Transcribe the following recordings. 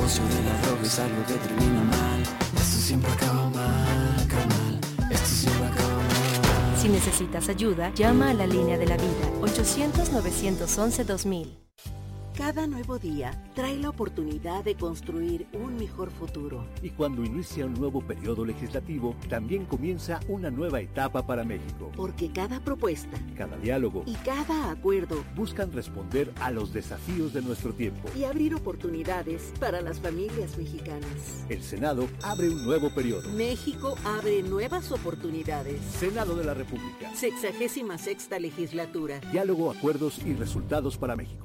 negocio de la droga es algo que termina mal. Esto siempre acaba mal, carnal. Esto siempre acaba mal. Si necesitas ayuda, llama a la línea de la vida, 800-911-2000. Cada nuevo día trae la oportunidad de construir un mejor futuro. Y cuando inicia un nuevo periodo legislativo, también comienza una nueva etapa para México. Porque cada propuesta, cada diálogo y cada acuerdo buscan responder a los desafíos de nuestro tiempo y abrir oportunidades para las familias mexicanas. El Senado abre un nuevo periodo. México abre nuevas oportunidades. Senado de la República. 66ª legislatura. Diálogo, acuerdos y resultados para México.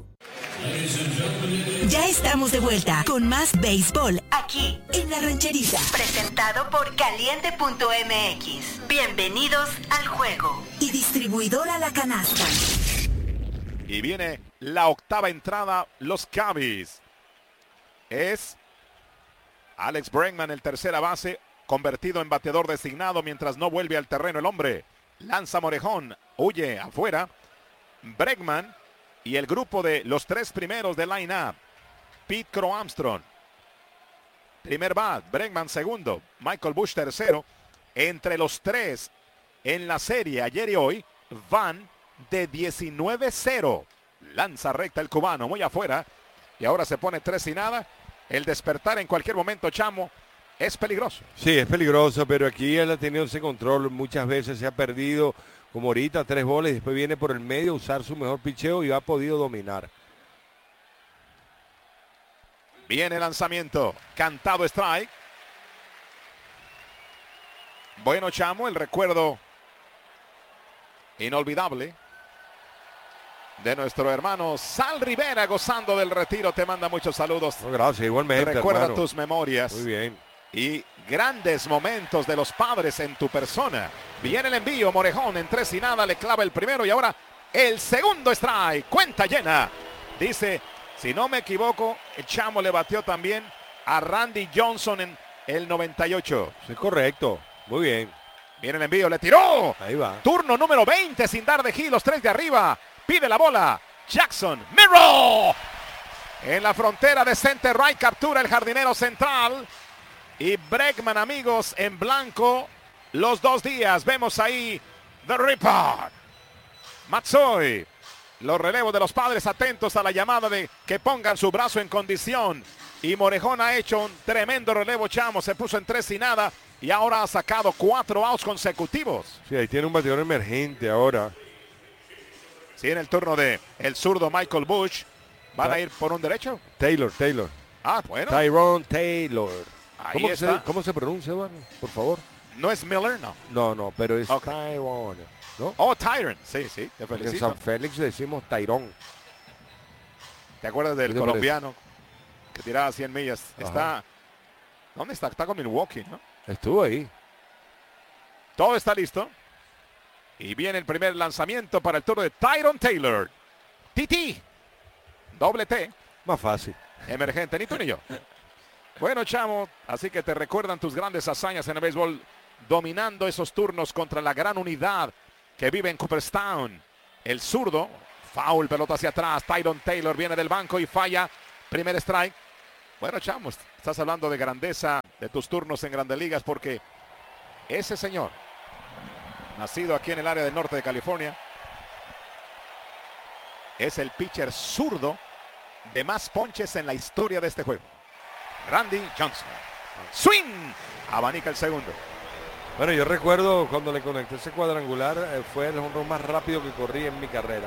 Ya estamos de vuelta con más béisbol aquí en La Rancherita. Presentado por Caliente.mx. Bienvenidos al juego. Y distribuidora La Canasta. Y viene la octava entrada, los Cubbies. Es Alex Bregman, el tercera base, convertido en bateador designado mientras no vuelve al terreno el hombre. Lanza Morejón, huye afuera. Bregman y el grupo de los tres primeros de line-up. Pete Crow Armstrong, primer bat. Bregman segundo. Michael Busch tercero. Entre los tres en la serie ayer y hoy van de 19-0. Lanza recta el cubano, muy afuera. Y ahora se pone 3 y nada. El despertar en cualquier momento, Chamo, es peligroso. Sí, es peligroso, pero aquí él ha tenido ese control. Muchas veces se ha perdido, como ahorita, 3 bolas y después viene por el medio a usar su mejor picheo y ha podido dominar. Viene el lanzamiento, cantado strike. Bueno, Chamo, el recuerdo inolvidable de nuestro hermano Sal Rivera, gozando del retiro. Te manda muchos saludos. Oh, gracias, igualmente. Recuerda, hermano, tus memorias. Muy bien. Y grandes momentos de los padres en tu persona. Viene el envío, Morejón en 3 y nada, le clava el primero y ahora el segundo strike. Cuenta llena. Dice, si no me equivoco, el Chamo le batió también a Randy Johnson en el 98. Sí, correcto. Muy bien. Viene el envío, le tiró. Ahí va. Turno número 20 sin dar de giro, los 3 de arriba. Pide la bola. Jackson, Miró. En la frontera de center right captura el jardinero central. Y Bregman, amigos, en blanco los 2 días. Vemos ahí The Ripper. Matzoy. Los relevos de los padres atentos a la llamada de que pongan su brazo en condición. Y Morejón ha hecho un tremendo relevo, Chamo. Se puso en 3 y nada. Y ahora ha sacado 4 outs consecutivos. Sí, ahí tiene un bateador emergente ahora. Sí, en el turno de el zurdo Michael Busch. ¿Van a ir por un derecho? Taylor. Ah, bueno. Tyrone Taylor. ¿Cómo se pronuncia, Eduardo? Por favor. ¿No es Miller? No. No, pero es Okay. Tyrone, ¿no? Oh, Tyrone. Sí, te En felicito. San Félix decimos Tyrone. ¿Te acuerdas del ¿Qué te colombiano que tiraba 100 millas? Ajá. Está... ¿Dónde está? Está con Milwaukee, ¿no? Estuvo ahí. Todo está listo. Y viene el primer lanzamiento para el turno de Tyrone Taylor. TT. Doble T. Más fácil. Emergente, ni tú ni yo. Bueno, Chamo, así que te recuerdan tus grandes hazañas en el béisbol, dominando esos turnos contra la gran unidad que vive en Cooperstown. El zurdo, foul, pelota hacia atrás. Tyrone Taylor viene del banco y falla. Primer strike. Bueno, Chamo, estás hablando de grandeza de tus turnos en Grandes Ligas porque ese señor, nacido aquí en el área del norte de California, es el pitcher zurdo de más ponches en la historia de este juego. Randy Johnson. Swing. Abanica el segundo. Bueno, yo recuerdo cuando le conecté ese cuadrangular, fue el jonrón más rápido que corrí en mi carrera.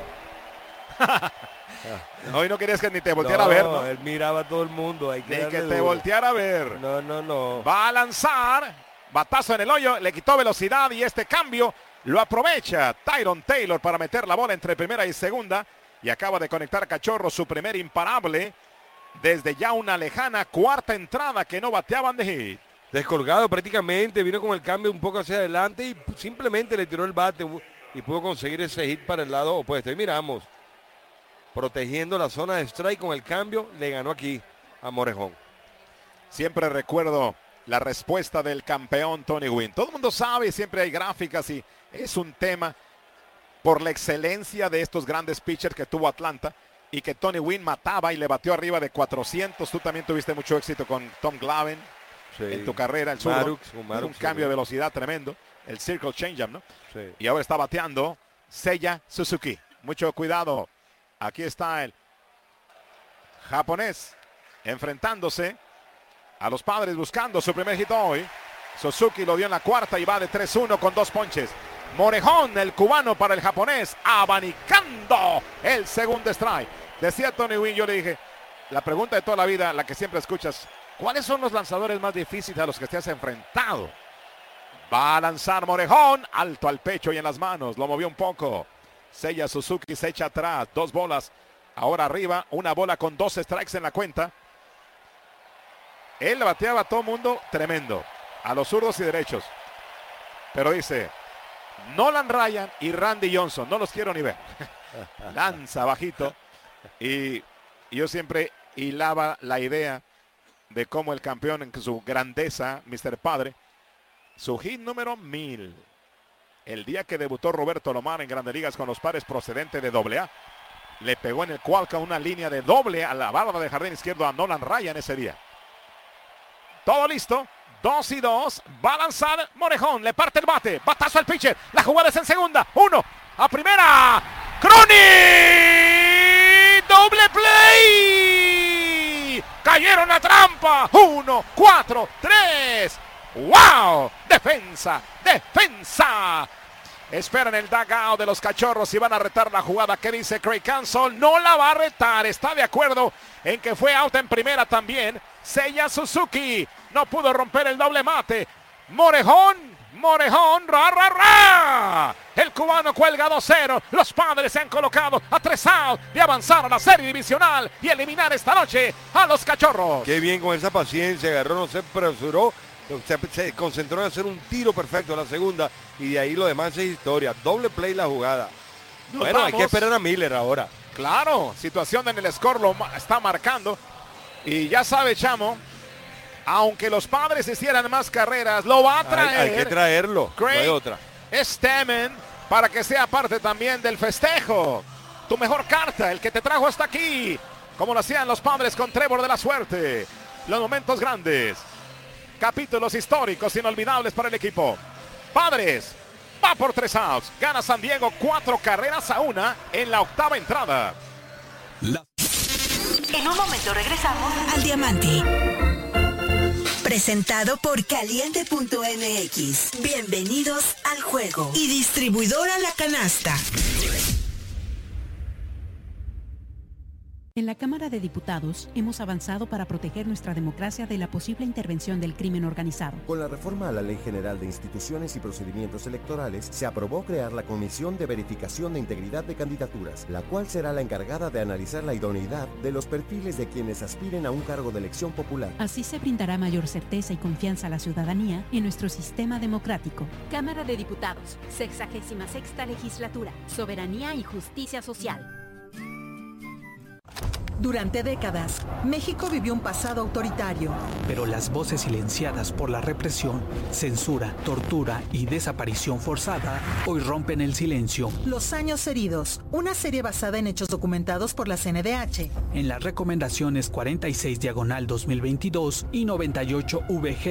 Hoy no querías que ni te volteara a ver, ¿no? Él miraba a todo el mundo. Ni que te volteara a ver. No. Va a lanzar. Batazo en el hoyo. Le quitó velocidad y este cambio lo aprovecha Tyrone Taylor para meter la bola entre primera y segunda. Y acaba de conectar Cachorro su primer imparable desde ya una lejana cuarta entrada que no bateaban de hit. Descolgado prácticamente, vino con el cambio un poco hacia adelante y simplemente le tiró el bate y pudo conseguir ese hit para el lado opuesto. Y miramos, protegiendo la zona de strike con el cambio, le ganó aquí a Morejón. Siempre recuerdo la respuesta del campeón Tony Gwynn. Todo el mundo sabe, siempre hay gráficas y es un tema por la excelencia de estos grandes pitchers que tuvo Atlanta. y que Tony Gwynn mataba y le batió arriba de 400. Tú también tuviste mucho éxito con Tom Glavine en tu carrera, el zurdo. Un cambio de velocidad tremendo, el circle changeup, ¿no? Sí. Y ahora está bateando Seiya Suzuki. Mucho cuidado. Aquí está el japonés enfrentándose a los Padres, buscando su primer hit hoy. Suzuki lo dio en la cuarta y va de 3-1 con 2 ponches. Morejón, el cubano para el japonés, abanicando el segundo strike. Decía Tony Gwynn, yo le dije, la pregunta de toda la vida, la que siempre escuchas, ¿cuáles son los lanzadores más difíciles a los que te has enfrentado? Va a lanzar Morejón, alto al pecho y en las manos, lo movió un poco. Seiya Suzuki se echa atrás, 2 bolas, ahora arriba, 1 bola con 2 strikes en la cuenta. Él bateaba a todo mundo tremendo, a los zurdos y derechos. Pero dice, Nolan Ryan y Randy Johnson, no los quiero ni ver. Lanza bajito. Y yo siempre hilaba la idea de cómo el campeón en su grandeza, Mr. Padre, su hit número 1000. El día que debutó Roberto Lomar en Grandes Ligas con los Padres procedente de AA, le pegó en el Cualca una línea de doble a la barra de jardín izquierdo a Nolan Ryan ese día. Todo listo. 2-2, va a lanzar Morejón, le parte el bate, batazo al pitcher, la jugada es en segunda, 1 a primera, Crony, doble play, cayeron la trampa, 1, 4, 3, wow, defensa, esperan el dugout de los Cachorros y van a retar la jugada. ¿Qué dice Craig Counsell? No la va a retar, está de acuerdo en que fue out en primera también. Seiya Suzuki no pudo romper el doble mate. Morejón, ra. El cubano cuelga 2-0. Los Padres se han colocado a 3 outs de avanzar a la serie divisional y eliminar esta noche a los Cachorros. Qué bien con esa paciencia, agarró, no se apresuró. Se concentró en hacer un tiro perfecto en la segunda y de ahí lo demás es historia. Doble play la jugada. Bueno, hay que esperar a Miller ahora. Claro, situación en el score lo está marcando. Y ya sabe, Chamo, aunque los Padres hicieran más carreras, lo va a traer. Hay que traerlo, Craig no hay otra. Stammen para que sea parte también del festejo. Tu mejor carta, el que te trajo hasta aquí. Como lo hacían los Padres con Trevor de la Suerte. Los momentos grandes. Capítulos históricos inolvidables para el equipo. Padres va por 3 outs. Gana San Diego 4-1 en la 8ª entrada. En un momento regresamos al Diamante. Presentado por Caliente.mx. Bienvenidos al juego. Y distribuidora La Canasta. En la Cámara de Diputados hemos avanzado para proteger nuestra democracia de la posible intervención del crimen organizado. Con la reforma a la Ley General de Instituciones y Procedimientos Electorales, se aprobó crear la Comisión de Verificación de Integridad de Candidaturas, la cual será la encargada de analizar la idoneidad de los perfiles de quienes aspiren a un cargo de elección popular. Así se brindará mayor certeza y confianza a la ciudadanía en nuestro sistema democrático. Cámara de Diputados, 66ª Legislatura, Soberanía y Justicia Social. Durante décadas, México vivió un pasado autoritario. Pero las voces silenciadas por la represión, censura, tortura y desaparición forzada hoy rompen el silencio. Los años heridos, una serie basada en hechos documentados por la CNDH. En las recomendaciones 46/2022 y 98 VG